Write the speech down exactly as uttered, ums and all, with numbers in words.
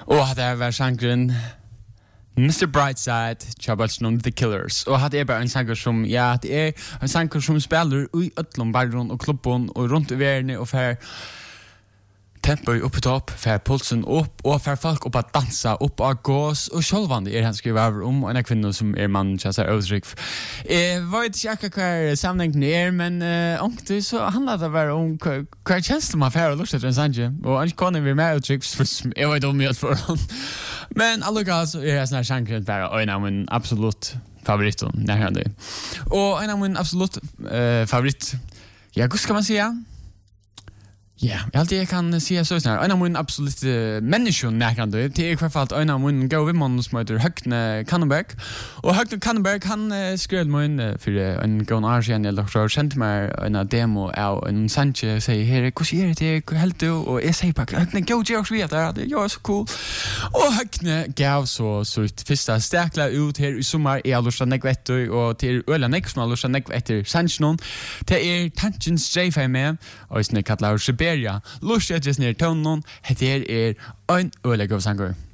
Og det er vært sangren mister Brightside, Chabalsnon The Killers. Og det er bare en sanger som, ja, det er en sanger som spiller i Øtlund, Barron og klubben og rundt i verden og for tempo upp på topp, för pulsen upp och för folk upp att dansa upp och gås och självande är han skriver över om en kvinna som är man chassar Ulrik. Eh vad vet jag vad sammanhang är men eh om det så handlar det väl om vad känns man för lust att sanje och han kan vi med Ulrik för jag vet om jag för men alla gas är det såna chansen för en av min absolut favorit när han det. Och en av min absolut eh favorit. Ja, hur ska man säga? Ja, jag alltid jag kan säga så snart. En av min absolut uh, människor närkande det är i alla fall en av min go women som heter Högne Kannenberg. Och Högne Kannenberg han uh, skrev mig uh, för uh, en gång år sedan jag då sent mig en demo av en Sanche säger här hur är det det helt du och jag säger bara Högne go Georg vet det det är så cool. Och Högne gav så så ett första stäkla ut här i sommar i Alusha Negvet och till Öla Nex som Alusha Negvet Sanchnon. Det är Tangents J fem med och snä kallar Ja, lustigt just ner tonen. Det är en öliga sanger.